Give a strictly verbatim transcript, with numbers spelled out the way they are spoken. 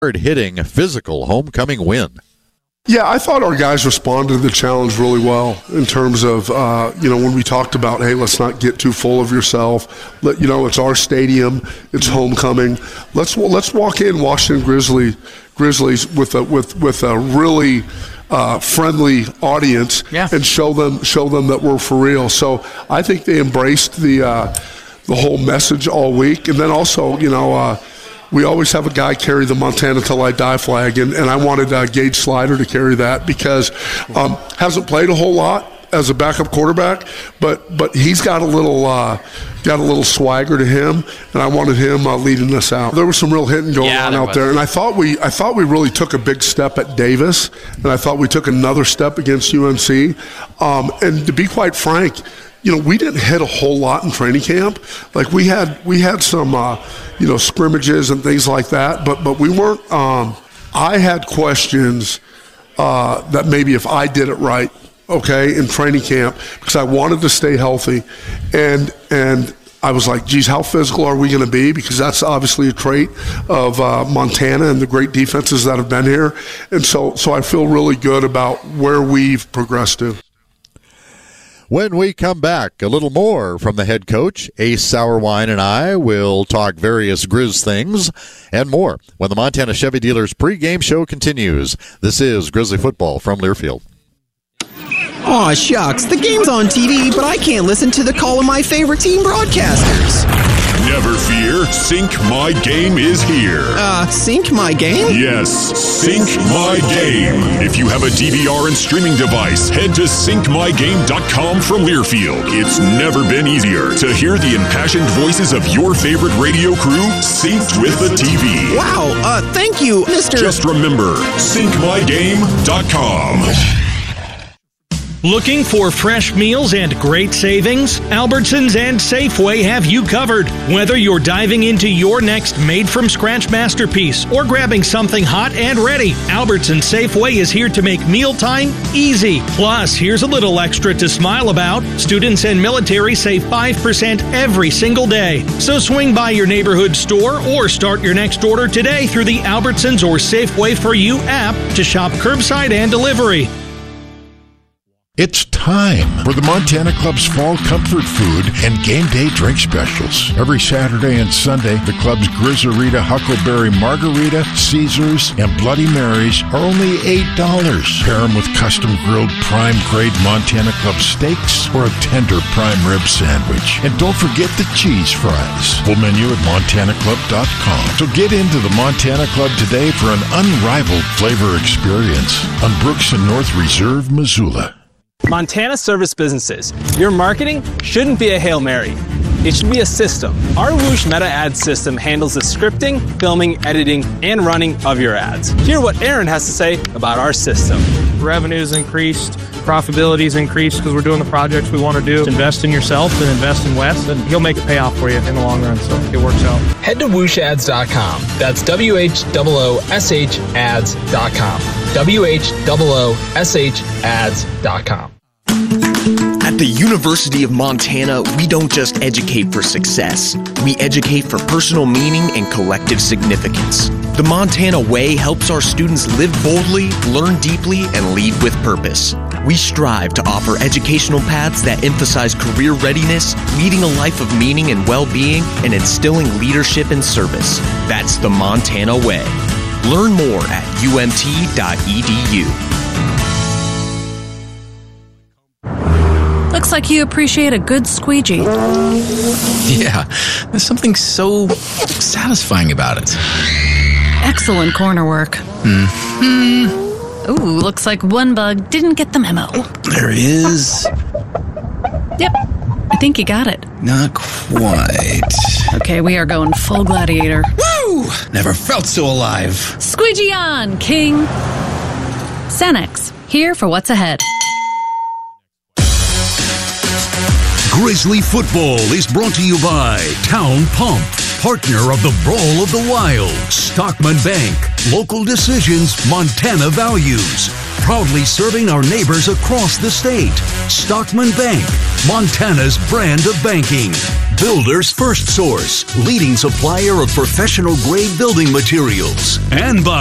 hard-hitting, physical homecoming win. Yeah, I thought our guys responded to the challenge really well in terms of, uh, you know, when we talked about, hey, let's not get too full of yourself. Let, you know, it's our stadium. It's homecoming. Let's let's walk in Washington Grizzly, Grizzlies with a with with a really uh, friendly audience yeah. and show them show them that we're for real. So I think they embraced the uh, the whole message all week, and then also, you know. Uh, We always have a guy carry the Montana Till I Die flag, and, and I wanted uh, Gage Slider to carry that because um, hasn't played a whole lot as a backup quarterback, but but he's got a little uh, got a little swagger to him, and I wanted him uh, leading us out. There was some real hitting going yeah, on there out was. there, and I thought we I thought we really took a big step at Davis, and I thought we took another step against U N C. Um, and to be quite frank, you know, we didn't hit a whole lot in training camp. Like we had, we had some, uh, you know, scrimmages and things like that. But but we weren't. Um, I had questions uh, that maybe if I did it right, okay, in training camp, because I wanted to stay healthy, and and I was like, geez, how physical are we going to be? Because that's obviously a trait of uh, Montana and the great defenses that have been here. And so so I feel really good about where we've progressed to. When we come back, a little more from the head coach, Ace Sauerwein, and I will talk various Grizz things and more when the Montana Chevy Dealers pregame show continues. This is Grizzly Football from Learfield. Aw, shucks, the game's on T V, but I can't listen to the call of my favorite team broadcasters. Never fear, Sync My Game is here. Uh, Sync My Game? Yes, Sync My Game. If you have a D V R and streaming device, head to sync my game dot com from Learfield. It's never been easier to hear the impassioned voices of your favorite radio crew synced with the T V. Wow, uh, thank you, Mister Just remember, sync my game dot com. Looking for fresh meals and great savings? Albertsons and Safeway have you covered. Whether you're diving into your next made-from-scratch masterpiece or grabbing something hot and ready, Albertsons Safeway is here to make mealtime easy. Plus, here's a little extra to smile about. Students and military save five percent every single day. So swing by your neighborhood store or start your next order today through the Albertsons or Safeway For You app to shop curbside and delivery. It's time for the Montana Club's Fall Comfort Food and Game Day Drink Specials. Every Saturday and Sunday, the club's Grizzarita Huckleberry Margarita, Caesars, and Bloody Marys are only eight dollars. Pair them with custom grilled prime grade Montana Club steaks or a tender prime rib sandwich. And don't forget the cheese fries. Full menu at montana club dot com. So get into the Montana Club today for an unrivaled flavor experience on Brooks and North Reserve, Missoula. Montana Service Businesses. Your marketing shouldn't be a Hail Mary. It should be a system. Our Whoosh Meta Ad system handles the scripting, filming, editing, and running of your ads. Hear what Aaron has to say about our system. Revenue's increased, profitability's increased because we're doing the projects we want to do. Invest in yourself and invest in Wes, and he'll make it pay off for you in the long run, so it works out. Head to whoosh ads dot com. That's W H O O S H ads dot com. W H O O S H ads dot com. At the University of Montana, we don't just educate for success. We educate for personal meaning and collective significance. The Montana Way helps our students live boldly, learn deeply, and lead with purpose. We strive to offer educational paths that emphasize career readiness, leading a life of meaning and well-being, and instilling leadership and service. That's the Montana Way. Learn more at U M T dot E D U. Looks like you appreciate a good squeegee. Yeah, there's something so satisfying about it. Excellent corner work. Mm-hmm. Ooh, looks like one bug didn't get the memo. Oh, there is. Yep, I think you got it. Not quite. Okay, we are going full gladiator. Woo! Never felt so alive. Squeegee on, King. Cenex, here for what's ahead. Grizzly Football is brought to you by Town Pump, partner of the Brawl of the Wild, Stockman Bank, local decisions, Montana values, proudly serving our neighbors across the state. Stockman Bank, Montana's brand of banking. Builder's First Source, leading supplier of professional-grade building materials. And by